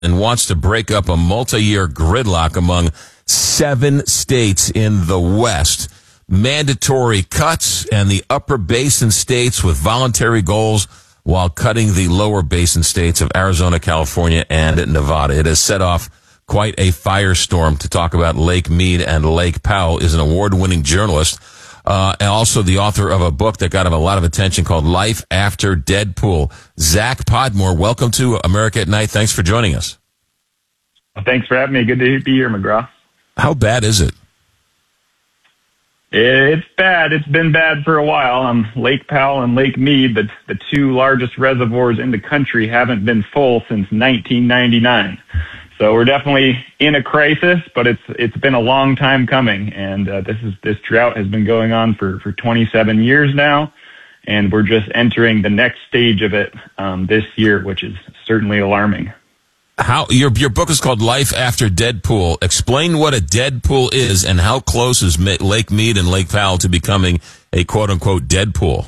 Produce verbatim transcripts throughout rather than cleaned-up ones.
and wants to break up a multi-year gridlock among seven states in the West. Mandatory cuts and the upper basin states with voluntary goals while cutting the lower basin states of Arizona, California, and Nevada. It has set off quite a firestorm. To talk about Lake Mead and Lake Powell is an award-winning journalist, uh, and also the author of a book that got him a lot of attention called Life After Deadpool. Zach Podmore, welcome to America at Night. Thanks for joining us. Well, thanks for having me. Good to be here, McGraw. How bad is it? It's bad. It's been bad for a while. Um, Lake Powell and Lake Mead, the, the two largest reservoirs in the country, haven't been full since nineteen ninety-nine. So we're definitely in a crisis, but it's it's been a long time coming, and uh, this is this drought has been going on for, for twenty-seven years now, and we're just entering the next stage of it um, this year, which is certainly alarming. How your your book is called Life After Deadpool. Explain what a Deadpool is and how close is Lake Mead and Lake Powell to becoming a quote-unquote Deadpool.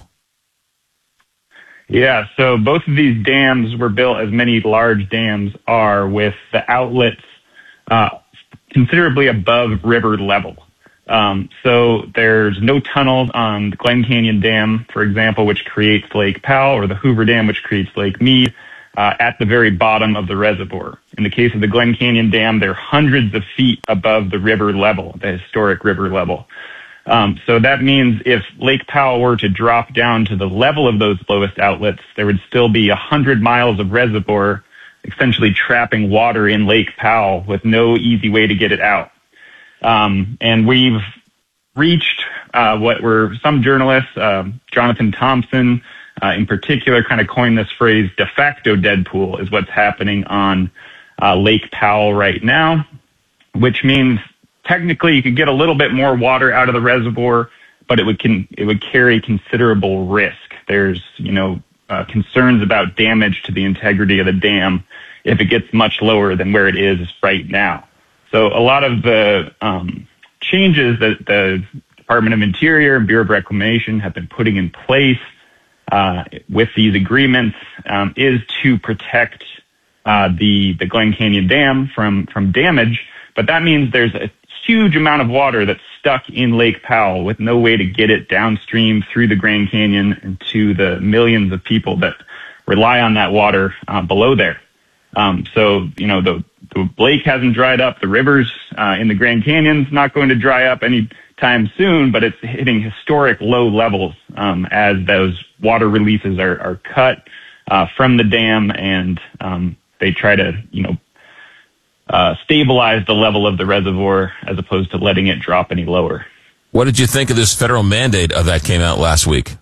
Yeah, so both of these dams were built, as many large dams are, with the outlets uh, considerably above river level. Um, so there's no tunnels on the Glen Canyon Dam, for example, which creates Lake Powell, or the Hoover Dam, which creates Lake Mead, uh, at the very bottom of the reservoir. In the case of the Glen Canyon Dam, they're hundreds of feet above the river level, the historic river level. Um, so that means if Lake Powell were to drop down to the level of those lowest outlets, there would still be a hundred miles of reservoir essentially trapping water in Lake Powell with no easy way to get it out. Um, and we've reached uh, what were some journalists, uh, Jonathan Thompson uh, in particular, kind of coined this phrase, de facto Deadpool is what's happening on uh, Lake Powell right now, which means technically, you could get a little bit more water out of the reservoir, but it would can it would carry considerable risk. There's you know uh, concerns about damage to the integrity of the dam if it gets much lower than where it is right now. So a lot of the um, changes that the Department of Interior and Bureau of Reclamation have been putting in place uh, with these agreements um, is to protect uh, the the Glen Canyon Dam from from damage. But that means there's a huge amount of water that's stuck in Lake Powell with no way to get it downstream through the Grand Canyon and to the millions of people that rely on that water uh, below there. Um, so, you know, the, the lake hasn't dried up. The rivers uh, in the Grand Canyon's not going to dry up anytime soon, but it's hitting historic low levels um, as those water releases are, are cut uh, from the dam, and um, they try to, you know, Uh, stabilize the level of the reservoir as opposed to letting it drop any lower. What did you think of this federal mandate of that came out last week?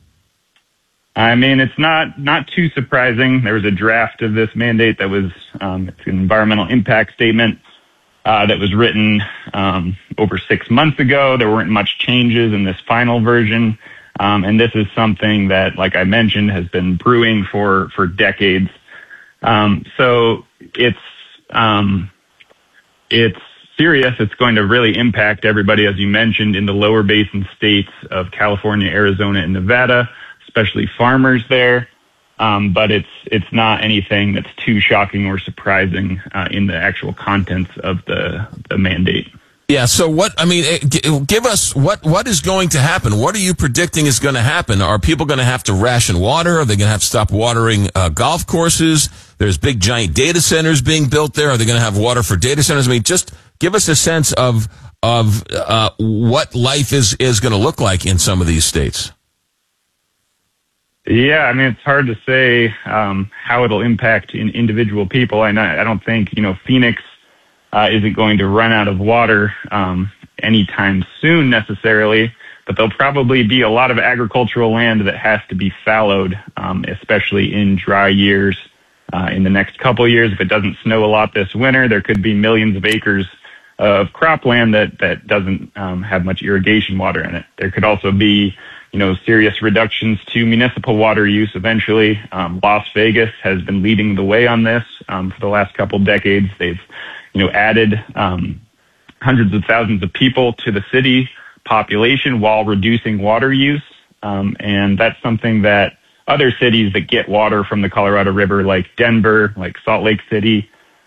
I mean, it's not not too surprising. There was a draft of this mandate that was um, it's an environmental impact statement uh, that was written um, over six months ago. There weren't much changes in this final version, um, and this is something that, like I mentioned, has been brewing for for decades. Um, so it's Um, it's serious. It's going to really impact everybody, as you mentioned, in the lower basin states of California, Arizona, and Nevada, especially farmers there. Um, but it's it's not anything that's too shocking or surprising uh, in the actual contents of the the mandate. Yeah. So what? I mean, give us what what is going to happen? What are you predicting is going to happen? Are people going to have to ration water? Are they going to have to stop watering uh, golf courses? There's big giant data centers being built there. Are they going to have water for data centers? I mean, just give us a sense of of uh, what life is is going to look like in some of these states. Yeah, I mean, it's hard to say um, how it'll impact in individual people. I I don't think you know Phoenix Uh, isn't going to run out of water um, anytime soon necessarily, but there'll probably be a lot of agricultural land that has to be fallowed, um, especially in dry years. Uh, in the next couple of years, if it doesn't snow a lot this winter, there could be millions of acres of cropland that that doesn't um, have much irrigation water in it. There could also be, you know, serious reductions to municipal water use eventually. Um, Las Vegas has been leading the way on this um, for the last couple decades. They've you know, added um, hundreds of thousands of people to the city population while reducing water use. Um, and that's something that other cities that get water from the Colorado River, like Denver, like Salt Lake City,